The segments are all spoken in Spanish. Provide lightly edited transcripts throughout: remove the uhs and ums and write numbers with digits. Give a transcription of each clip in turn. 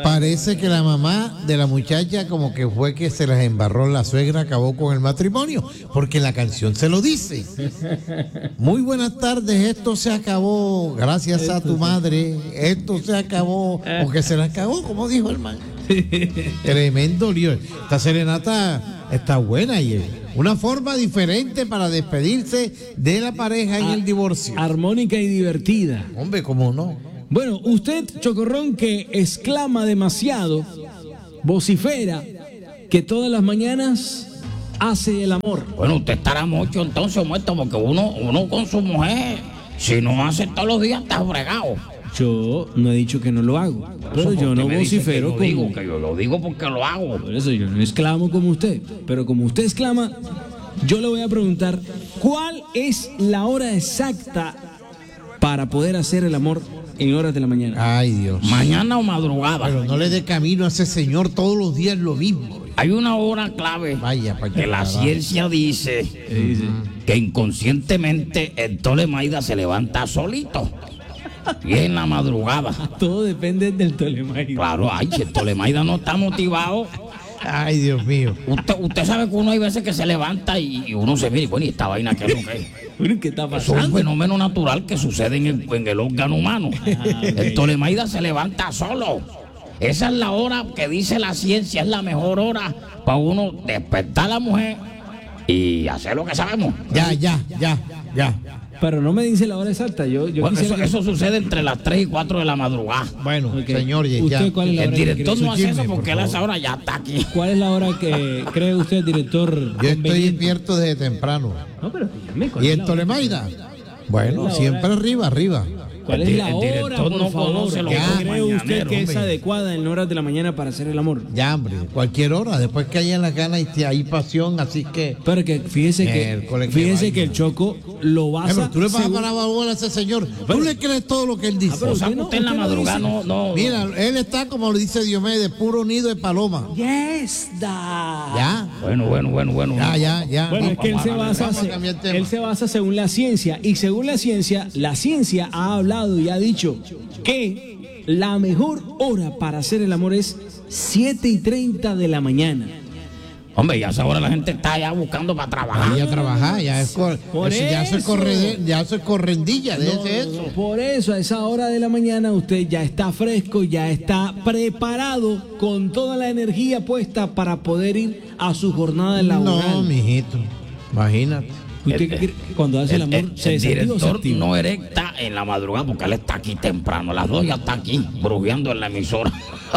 Parece que la mamá de la muchacha como que fue que se las embarró la suegra, acabó con el matrimonio, porque la canción se lo dice. Muy buenas tardes, esto se acabó, gracias a tu madre, esto se acabó, porque se la acabó, como dijo el man. Tremendo lío. Esta serenata está buena y es una forma diferente para despedirse de la pareja en el divorcio. Armónica y divertida. Hombre, ¿cómo no? Bueno, usted, Chocorrón, que exclama demasiado, vocifera, que todas las mañanas hace el amor. Bueno, usted estará mucho entonces muerto, porque uno con su mujer, si no hace todos los días, está fregado. Yo no he dicho que no lo hago, pero yo no vocifero como... Que yo lo digo porque lo hago. Por eso yo no exclamo como usted, pero como usted exclama, yo le voy a preguntar, ¿cuál es la hora exacta para poder hacer el amor en horas de la mañana? Ay, Dios. ¿Mañana o madrugada? Pero no le dé camino a ese señor, todos los días lo mismo. Hay una hora clave. Vaya, que la ciencia dice que inconscientemente el Tolemaida se levanta solito. Y en la madrugada. Todo depende del Tolemaida. Claro, ay, si el Tolemaida no está motivado. Ay, Dios mío. Usted sabe que uno hay veces que se levanta y uno se mira y bueno, ¿y esta vaina qué es lo que es? ¿Qué está pasando? Es un fenómeno natural que sucede en el órgano humano. El Tolemaida se levanta solo. Esa es la hora que dice la ciencia, es la mejor hora para uno despertar a la mujer y hacer lo que sabemos. Ya. Pero no me dice la hora exacta. Bueno, eso sucede entre las 3 y 4 de la madrugada. Bueno, okay. Señor, ya. ¿Cuál es la hora el director no hace eso chisme, porque él a esa hora ya está aquí. ¿Cuál es la hora que cree usted, director? Yo estoy despierto desde temprano. No, pero ¿Y el Tolemaida? Bueno, siempre arriba. ¿Cuál es la hora, por no favor? conoce lo ¿Qué que cree usted que es adecuada en horas de la mañana para hacer el amor? Ya, hombre, cualquier hora, después que haya las ganas y hay pasión, así que... Pero que fíjese que el Choco lo basa... Pero tú le vas a parar bola a ese señor. Tú le crees todo lo que él dice. O sea, usted en la madrugada no... Mira, él está, como le dice Diomedes, puro nido de paloma. Yes, da. Ya. Bueno. Ya. Bueno, es que él se basa según la ciencia. Y según la ciencia ha hablado y ha dicho que la mejor hora para hacer el amor es 7:30 de la mañana. Hombre, ya a esa hora la gente está ya buscando para trabajar. Ya trabajar, ya es correndilla de eso. Por eso a esa hora de la mañana usted ya está fresco, ya está preparado con toda la energía puesta para poder ir a su jornada laboral. No, mijito, imagínate. Cuando hace el amor el director no erecta en la madrugada porque él está aquí temprano. A las 2 ya está aquí brujeando en la emisora.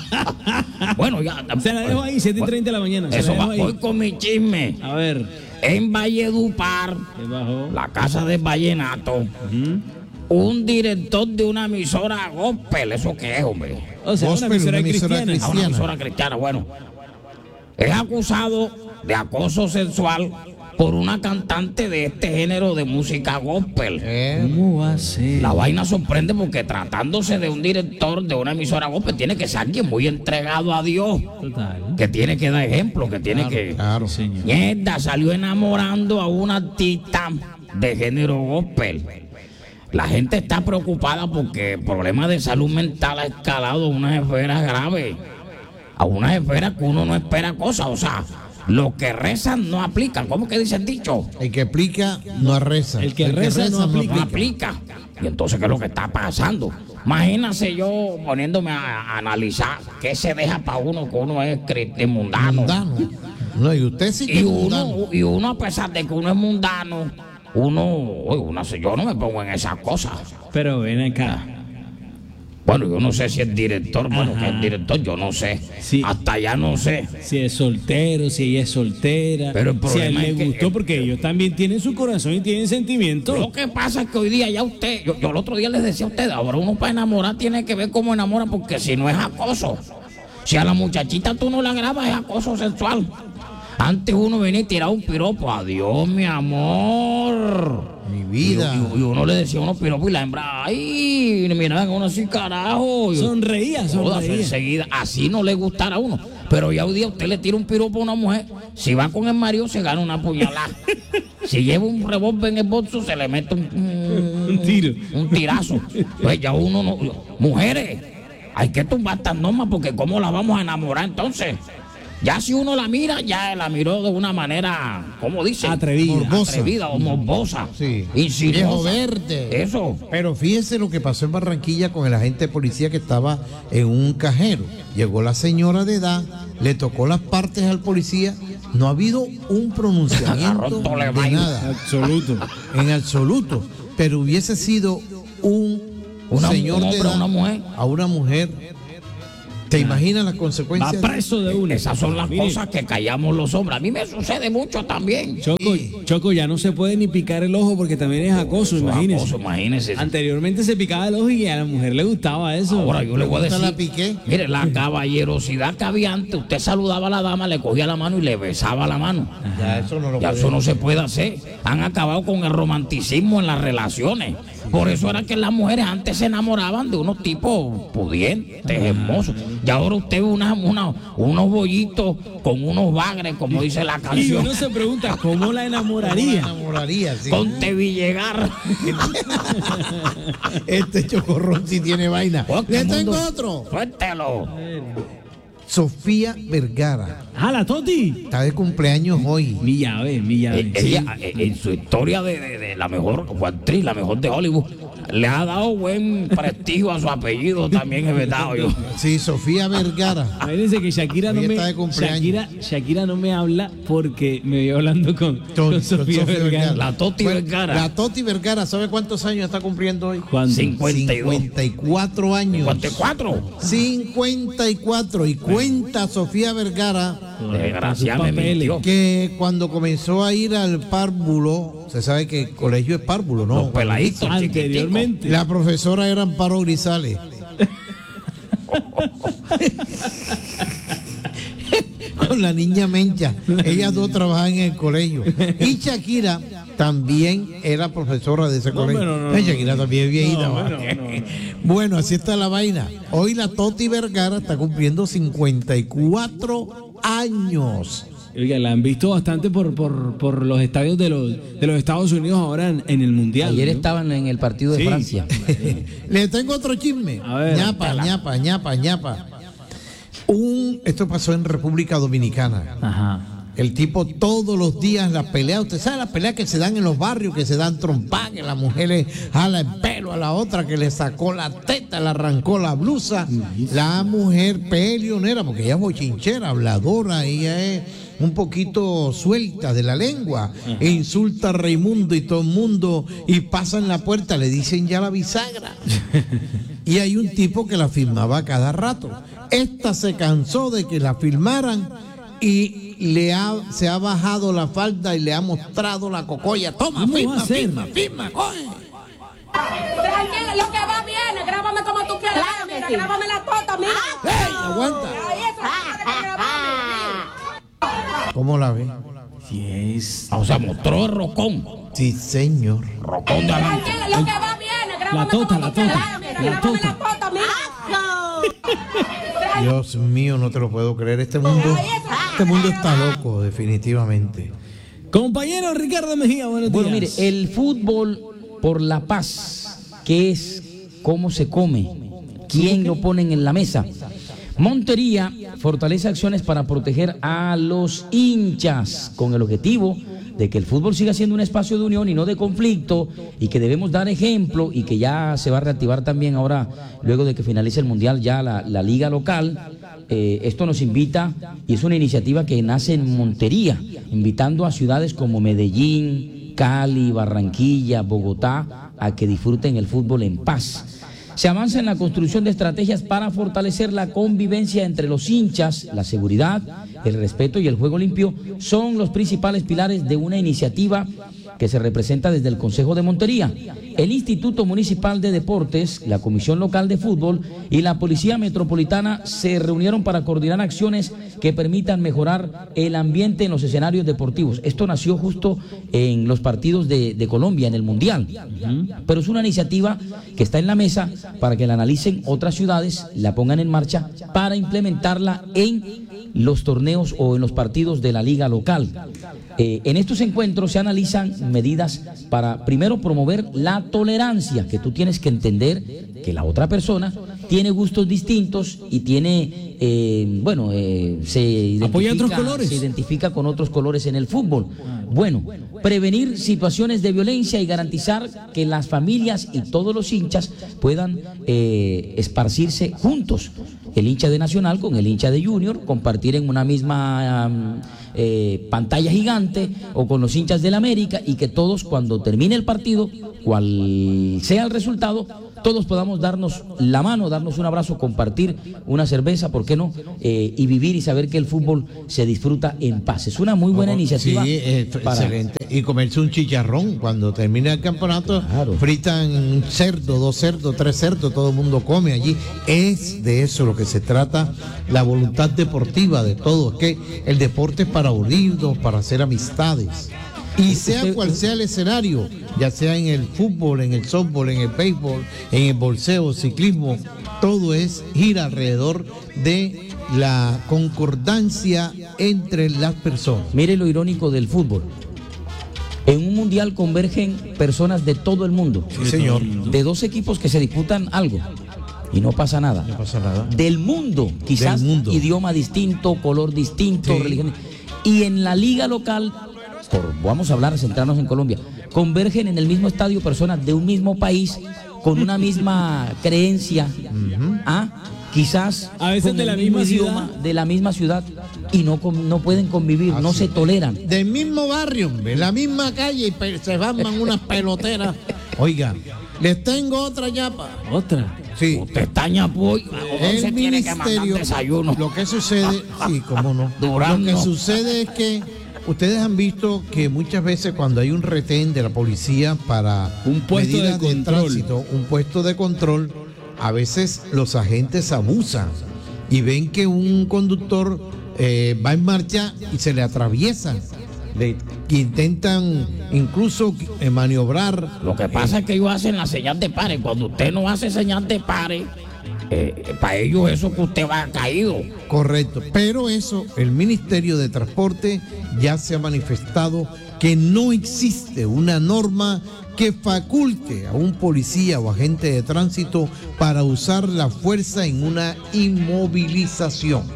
Bueno, ya. Se la dejo ahí, 7:30 de la mañana. Eso va. Voy con mi chisme. A ver. En Valledupar, la casa de Vallenato, un director de una emisora gospel. ¿Eso qué es, hombre? O sea, gospel, una emisora cristiana. Una emisora cristiana, bueno. Es acusado de acoso sexual por una cantante de este género de música gospel. ¿Cómo va a ser? La vaina sorprende porque tratándose de un director de una emisora gospel tiene que ser alguien muy entregado a Dios. Total. Que tiene que dar ejemplo, que tiene Claro. Señor. Mierda, salió enamorando a una artista de género gospel. La gente está preocupada porque el problema de salud mental ha escalado a unas esferas graves. A unas esferas que uno no espera cosas, o sea... Los que rezan no aplican. ¿Cómo que dice el dicho? El que aplica no reza. El que reza no aplica. Y entonces, ¿qué es lo que está pasando? Imagínase yo poniéndome a analizar qué se deja para uno, que uno es mundano. No, y usted sí que es mundano. Y uno, a pesar de que uno es mundano, yo no me pongo en esas cosas. Pero ven acá. Bueno, yo no sé si es director, que es director, yo no sé. Sí. Hasta allá no sé. Si es soltero, si ella es soltera. Pero el problema si a él es le gustó, que, porque ellos también tienen su corazón y tienen sentimientos. Lo que pasa es que hoy día ya usted, yo el otro día les decía a ustedes, ahora uno para enamorar tiene que ver cómo enamora, porque si no es acoso. Si a la muchachita tú no la grabas, es acoso sexual. Antes uno venía y tiraba un piropo, adiós mi amor. Mi vida. Y uno le decía unos piropos y la hembra, ay, miraban a uno así, carajo. Sonreía. Enseguida, así no le gustara a uno. Pero ya hoy día usted le tira un piropo a una mujer, si va con el marido se gana una puñalada. Si lleva un revólver en el bolso se le mete un tiro. Un tirazo. Pues ya uno no. Mujeres, hay que tumbar estas normas porque ¿cómo la vamos a enamorar entonces? Ya si uno la mira, ya la miró de una manera, ¿cómo dice? Atrevida o morbosa. Sí. Viejo verde. Eso. Pero fíjese lo que pasó en Barranquilla con el agente de policía que estaba en un cajero. Llegó la señora de edad, le tocó las partes al policía. No ha habido un pronunciamiento de nada. Absoluto. En absoluto. Pero hubiese sido un señor de edad a una mujer. ¿Te imaginas las consecuencias? Va preso de una. Esas son las cosas que callamos los hombres. A mí me sucede mucho también. Choco, ya no se puede ni picar el ojo porque también es acoso, imagínese. Acoso, imagínese. Anteriormente se picaba el ojo y a la mujer le gustaba eso. Ahora yo le voy a decir. La piqué? Mire, la caballerosidad que había antes, usted saludaba a la dama, le cogía la mano y le besaba la mano. Ya eso no se puede hacer. Han acabado con el romanticismo en las relaciones. Por eso era que las mujeres antes se enamoraban de unos tipos pudientes, hermosos. Y ahora usted ve unos bollitos con unos bagres, como dice la canción. Y uno se pregunta, ¿cómo la enamoraría? Sí. Con Tevillegar. Este chocorrón sí tiene vaina. Le tengo otro. Suéltelo. Sofía Vergara. La Toti. Está de cumpleaños hoy. Mi llave. Ella, en su historia de la mejor actriz, la mejor de Hollywood, le ha dado buen prestigio a su apellido también, es verdad. Sí, Sofía Vergara. Fíjense que Shakira no me habla porque me vio hablando con Sofía Vergara. La Toti Vergara. La Toti Vergara, ¿sabe cuántos años está cumpliendo hoy? 54 años. ¿54? 54. Y cuenta Sofía Vergara desgraciadamente que cuando comenzó a ir al párvulo, se sabe que el colegio es párvulo, ¿no? Los peladitos anteriormente. La profesora era Amparo Grisales. Con la niña Mencha. Ellas dos trabajan en el colegio. Y Shakira también era profesora de ese colegio. Shakira también es viejita. Bueno, así está la vaina. Hoy la Toti Vergara está cumpliendo 54 años. Oiga, la han visto bastante por los estadios de los Estados Unidos ahora en el Mundial. Ayer estaban en el partido de Francia. Le tengo otro chisme. A ver, ñapa. Esto pasó en República Dominicana. Ajá. El tipo todos los días las peleas, usted sabe las peleas que se dan en los barrios, que se dan trompas, que la mujer le jala el pelo a la otra, que le sacó la teta, le arrancó la blusa. La mujer peleonera, porque ella es bochinchera, habladora, ella es un poquito suelta de la lengua, e insulta a Raimundo y todo el mundo, y pasa en la puerta, le dicen ya la bisagra. Y hay un tipo que la filmaba cada rato. Esta se cansó de que la filmaran y se ha bajado la falda y le ha mostrado la cocoya. Toma, firma, coge. Tranquila, lo que va bien, grábame como tú quieras. Claro, mira, grábame la tota, mira. ¡Ey, aguanta! ¿Cómo la ve? Yes. O sea, mostró el rocón. Sí, señor. Rocón de adelante. Tranquila, lo que va bien, grábame como tú quieras. Grábame la tota, mira. Dios mío, no te lo puedo creer. Este mundo está loco, definitivamente. Compañero Ricardo Mejía, buenos días. Bueno, mire, el fútbol por la paz, ¿qué es? ¿Cómo se come? ¿Quién lo ponen en la mesa? Montería fortalece acciones para proteger a los hinchas con el objetivo de que el fútbol siga siendo un espacio de unión y no de conflicto, y que debemos dar ejemplo, y que ya se va a reactivar también ahora, luego de que finalice el Mundial, ya la liga local. Esto nos invita, y es una iniciativa que nace en Montería, invitando a ciudades como Medellín, Cali, Barranquilla, Bogotá, a que disfruten el fútbol en paz. Se avanza en la construcción de estrategias para fortalecer la convivencia entre los hinchas. La seguridad, el respeto y el juego limpio son los principales pilares de una iniciativa que se representa desde el Consejo de Montería, el Instituto Municipal de Deportes, la Comisión Local de Fútbol y la Policía Metropolitana se reunieron para coordinar acciones que permitan mejorar el ambiente en los escenarios deportivos. Esto nació justo en los partidos de Colombia, en el Mundial. Pero es una iniciativa que está en la mesa para que la analicen otras ciudades, la pongan en marcha para implementarla en los torneos o en los partidos de la liga local. En estos encuentros se analizan medidas para, primero, promover la tolerancia, que tú tienes que entender que la otra persona tiene gustos distintos y tiene, apoya otros colores. Se identifica con otros colores en el fútbol. Bueno, prevenir situaciones de violencia y garantizar que las familias y todos los hinchas puedan esparcirse juntos. El hincha de Nacional con el hincha de Junior, compartir en una misma pantalla gigante, o con los hinchas del América, y que todos, cuando termine el partido, cual sea el resultado, todos podamos darnos la mano, darnos un abrazo, compartir una cerveza, ¿por qué no? Y vivir y saber que el fútbol se disfruta en paz. Es una muy buena iniciativa. Sí, excelente. Y comerse un chicharrón cuando termine el campeonato. Claro. Fritan un cerdo, 2 cerdos, 3 cerdos, todo el mundo come allí. Es de eso lo que se trata, la voluntad deportiva de todos, que el deporte es para unirnos, para hacer amistades. Y sea cual sea el escenario, ya sea en el fútbol, en el softball, en el béisbol, en el bolseo, ciclismo, todo gira alrededor de la concordancia entre las personas. Mire lo irónico del fútbol. En un mundial convergen personas de todo el mundo. Sí, señor. De 2 equipos que se disputan algo. Y no pasa nada. No pasa nada. Del mundo, quizás idioma distinto, color distinto, sí, religión. Y en la liga local, vamos a hablar, centrarnos en Colombia, convergen en el mismo estadio personas de un mismo país con una misma creencia, quizás a veces con de la el mismo misma idioma, ciudad, de la misma ciudad, y no pueden convivir, no se toleran. Del mismo barrio, en la misma calle, y se forman unas peloteras. Oiga, les tengo otra ñapa. ¿Otra? Sí. Usted está ñapo, el ministerio, lo que sucede, sí, cómo no. Lo que sucede es que ustedes han visto que muchas veces cuando hay un retén de la policía para un puesto de control, tránsito, un puesto de control, a veces los agentes abusan y ven que un conductor va en marcha y se le atraviesan. Intentan incluso maniobrar. Lo que pasa es que ellos hacen la señal de pare. Cuando usted no hace señal de pare, para ellos eso que usted va caído. Correcto, pero eso, el Ministerio de Transporte ya se ha manifestado que no existe una norma que faculte a un policía o agente de tránsito para usar la fuerza en una inmovilización.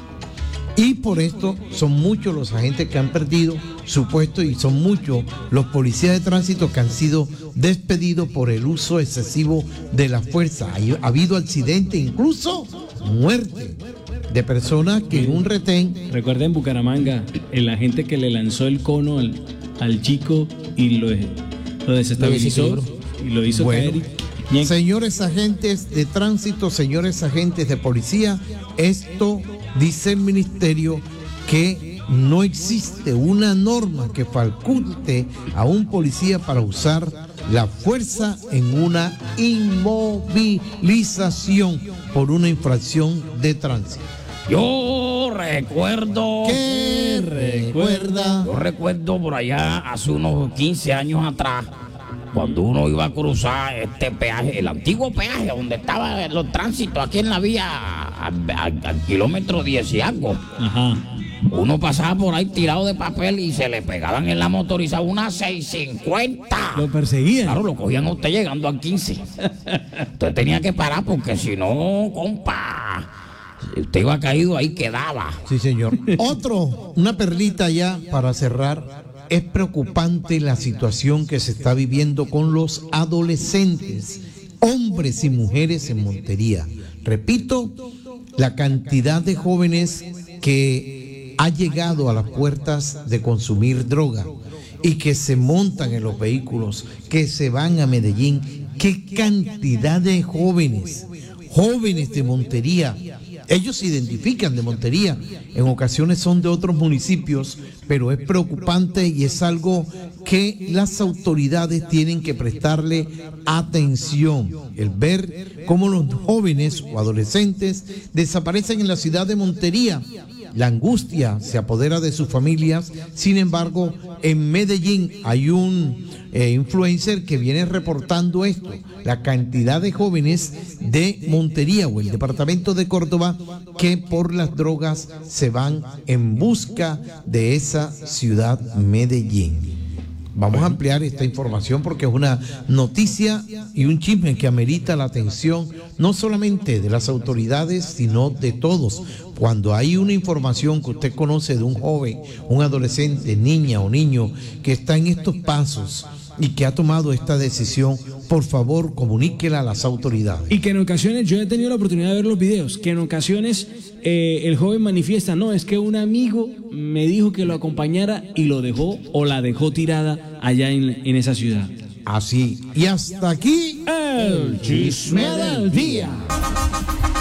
Y por esto son muchos los agentes que han perdido su puesto y son muchos los policías de tránsito que han sido despedidos por el uso excesivo de la fuerza. Ha habido accidentes, incluso muerte de personas que en un retén. Recuerda en Bucaramanga, el agente que le lanzó el cono al chico y lo desestabilizó y lo hizo caer. Señores agentes de tránsito, señores agentes de policía, esto dice el ministerio que no existe una norma que faculte a un policía para usar la fuerza en una inmovilización por una infracción de tránsito. Yo recuerdo. ¿Qué recuerda? Yo recuerdo por allá hace unos 15 años atrás, cuando uno iba a cruzar este peaje, el antiguo peaje donde estaban los tránsitos aquí en la vía al kilómetro 10 y algo. Ajá. Uno pasaba por ahí tirado de papel y se le pegaban en la motorizada unas 650. ¿Lo perseguían? Claro, lo cogían a usted llegando al 15. Usted tenía que parar porque si no, compa, usted iba caído, ahí quedaba. Sí, señor. Una perlita ya para cerrar. Es preocupante la situación que se está viviendo con los adolescentes, hombres y mujeres en Montería. Repito, la cantidad de jóvenes que ha llegado a las puertas de consumir droga y que se montan en los vehículos, que se van a Medellín. ¡Qué cantidad de jóvenes de Montería! Ellos se identifican de Montería, en ocasiones son de otros municipios, pero es preocupante y es algo que las autoridades tienen que prestarle atención. El ver cómo los jóvenes o adolescentes desaparecen en la ciudad de Montería. La angustia se apodera de sus familias. Sin embargo, en Medellín hay un influencer que viene reportando esto, la cantidad de jóvenes de Montería o el departamento de Córdoba que por las drogas se van en busca de esa ciudad Medellín. Vamos a ampliar esta información porque es una noticia y un chisme que amerita la atención no solamente de las autoridades, sino de todos. Cuando hay una información que usted conoce de un joven, un adolescente, niña o niño que está en estos pasos y que ha tomado esta decisión, por favor, comuníquela a las autoridades. Y que en ocasiones, yo he tenido la oportunidad de ver los videos, que en ocasiones el joven manifiesta, no, es que un amigo me dijo que lo acompañara y lo dejó o la dejó tirada allá en esa ciudad. Así, y hasta aquí el chisme del día.